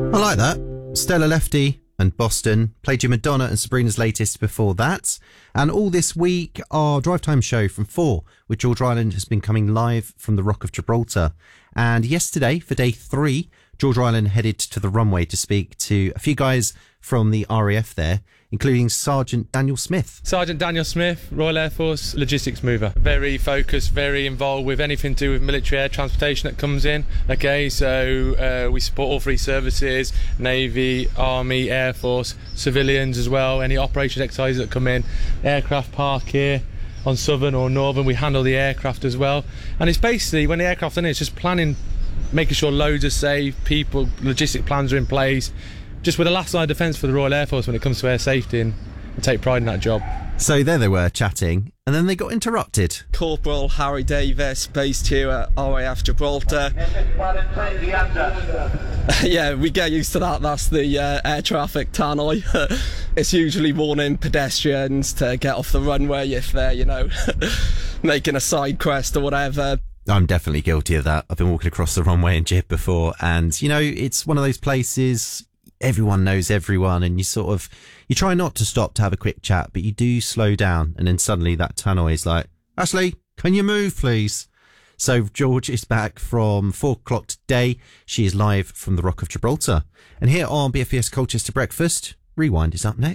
I like that. Stella Lefty and Boston. Played you Madonna and Sabrina's latest before that. And all this week, our Drive Time show from 4 with George Ryland has been coming live from the Rock of Gibraltar. And yesterday, for day 3, George Ryland headed to the runway to speak to a few guys from the RAF there, including Sergeant Daniel Smith. Sergeant Daniel Smith, Royal Air Force logistics mover. Very focused, very involved with anything to do with military air transportation that comes in. Okay, so we support all 3 services, Navy, Army, Air Force, civilians as well, any operations exercises that come in. Aircraft park here on Southern or Northern, we handle the aircraft as well. And it's basically, when the aircraft's in, it's just planning, making sure loads are safe, people, logistic plans are in place. Just with the last line of defence for the Royal Air Force when it comes to air safety, and I take pride in that job. So there they were chatting, and then they got interrupted. Corporal Harry Davis, based here at RAF Gibraltar. Yeah, we get used to that. That's the air traffic tannoy. It's usually warning pedestrians to get off the runway if they're, making a side crest or whatever. I'm definitely guilty of that. I've been walking across the runway in Jib before, and, it's one of those places everyone knows everyone, and you try not to stop to have a quick chat, but you do slow down, and then suddenly that tannoy is like, Ashley, can you move, please? So George is back from 4 o'clock today. She is live from the Rock of Gibraltar. And here on BFBS Colchester Breakfast, Rewind is up next.